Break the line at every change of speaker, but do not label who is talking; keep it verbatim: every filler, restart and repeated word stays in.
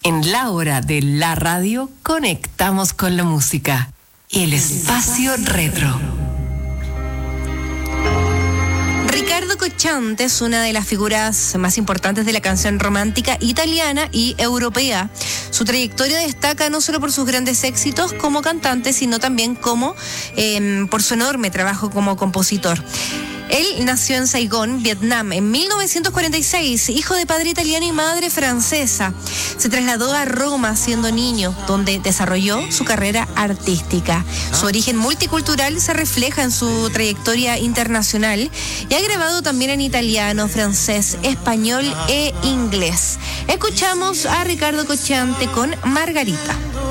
En la hora de la radio, conectamos con la música. El espacio retro.
Riccardo Cocciante es una de las figuras más importantes de la canción romántica italiana y europea. Su trayectoria destaca no solo por sus grandes éxitos como cantante, sino también como eh, por su enorme trabajo como compositor. Él nació en Saigón, Vietnam, en mil novecientos cuarenta y seis, hijo de padre italiano y madre francesa. Se trasladó a Roma siendo niño, donde desarrolló su carrera artística. Su origen multicultural se refleja en su trayectoria internacional y ha grabado también en italiano, francés, español e inglés. Escuchamos a Riccardo Cocciante con Margarita.